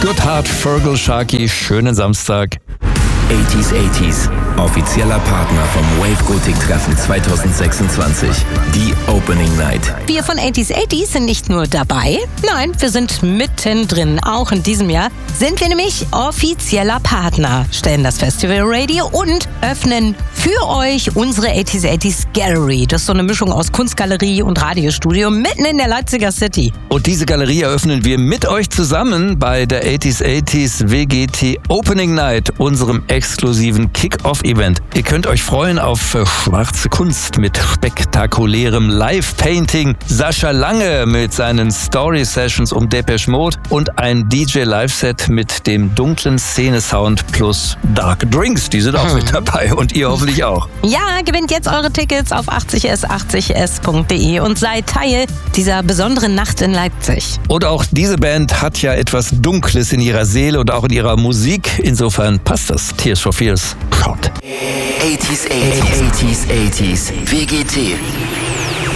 Goodhart, Fergal, Sharkey, schönen Samstag. 80s, offizieller Partner vom Wave Gothic Treffen 2026, die Opening Night. Wir von 80s sind nicht nur dabei, nein, wir sind mittendrin. Auch in diesem Jahr sind wir nämlich offizieller Partner, stellen das Festival Radio und öffnen für euch unsere 80s Gallery. Das ist so eine Mischung aus Kunstgalerie und Radiostudio mitten in der Leipziger City. Und diese Galerie eröffnen wir mit euch zusammen bei der 80s WGT Opening Night, unserem exklusiven Kick-Off-Event. Ihr könnt euch freuen auf schwarze Kunst mit spektakulärem Live-Painting, Sascha Lange mit seinen Story-Sessions um Depeche Mode und ein DJ-Live-Set mit dem dunklen Szene-Sound plus Dark Drinks. Die sind auch mit dabei und ihr hoffentlich auch. Ja, gewinnt jetzt eure Tickets auf 80s80s.de und seid Teil dieser besonderen Nacht in Leipzig. Und auch diese Band hat ja etwas Dunkles in ihrer Seele und auch in ihrer Musik. Insofern passt das. Tears for Fears. Schaut. 80s, WGT.